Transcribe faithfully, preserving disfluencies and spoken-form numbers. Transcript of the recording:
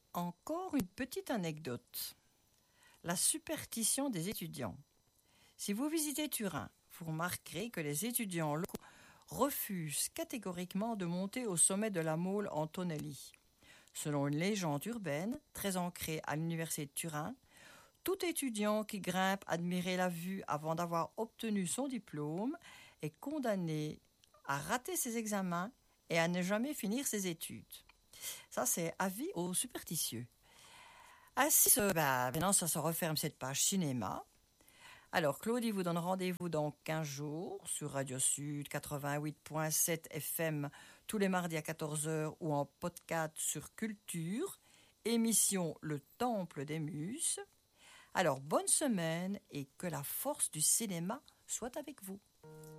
Encore une petite anecdote. La superstition des étudiants. Si vous visitez Turin, vous remarquerez que les étudiants locaux refusent catégoriquement de monter au sommet de la Mole Antonelli. Selon une légende urbaine très ancrée à l'université de Turin, tout étudiant qui grimpe admirer la vue avant d'avoir obtenu son diplôme est condamné à rater ses examens et à ne jamais finir ses études. Ça, c'est avis aux superstitieux. Ainsi, ce, bah, maintenant, ça se referme cette page cinéma. Alors, Claudie vous donne rendez-vous dans quinze jours sur Radio Sud quatre-vingt-huit virgule sept F M tous les mardis à quatorze heures ou en podcast sur Culture, émission Le Temple des Muses. Alors, bonne semaine et que la force du cinéma soit avec vous.